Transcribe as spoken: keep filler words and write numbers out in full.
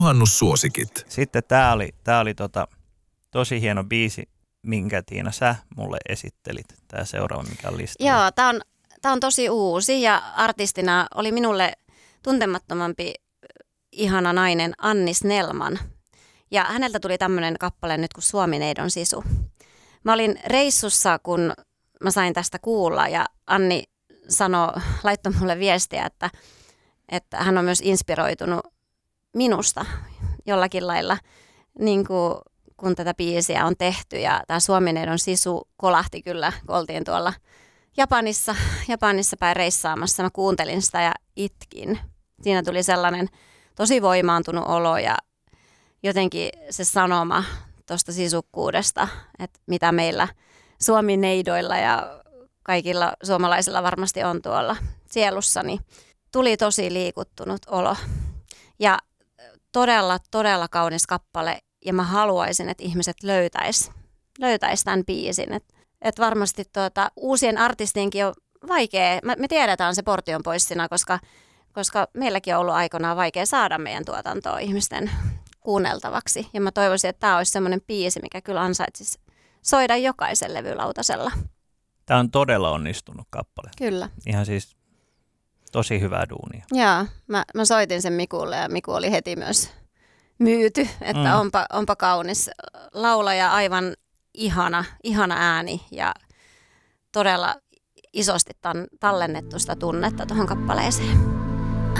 Juhannussuosikit. Sitten tää oli, tää oli tota, tosi hieno biisi, minkä Tiina sä mulle esittelit. Tää seuraava, mikä on listalla. Joo, tää on, tää on tosi uusi ja artistina oli minulle tuntemattomampi ihana nainen Anni Snellman. Ja häneltä tuli tämmöinen kappale nyt kuin Suomineidon sisu. Mä olin reissussa, kun mä sain tästä kuulla ja Anni sanoi, laittoi mulle viestiä, että, että hän on myös inspiroitunut minusta jollakin lailla, niin kuin kun tätä biisiä on tehty. Ja tämä Suomineidon sisu kolahti kyllä, kun oltiin tuolla Japanissa, Japanissa päin reissaamassa. Mä kuuntelin sitä ja itkin. Siinä tuli sellainen tosi voimaantunut olo ja jotenkin se sanoma tuosta sisukkuudesta, että mitä meillä suomineidoilla ja kaikilla suomalaisilla varmasti on tuolla sielussa, niin tuli tosi liikuttunut olo. Ja todella, todella kaunis kappale ja mä haluaisin, että ihmiset löytäis, löytäis tämän biisin. Että et varmasti tuota, uusien artistienkin on vaikea, me tiedetään se portion poissina, koska, koska meilläkin on ollut aikanaan vaikea saada meidän tuotantoa ihmisten kuunneltavaksi. Ja mä toivoisin, että tämä olisi semmoinen biisi, mikä kyllä ansaitsisi soida jokaisen levylautasella. Tämä on todella onnistunut kappale. Kyllä. Ihan siis tosi hyvää duunia. Joo, mä, mä soitin sen Mikulle ja Miku oli heti myös myyty, että mm. onpa, onpa kaunis laulaja, aivan ihana, ihana ääni ja todella isosti tallennettu sitä tunnetta tuohon kappaleeseen.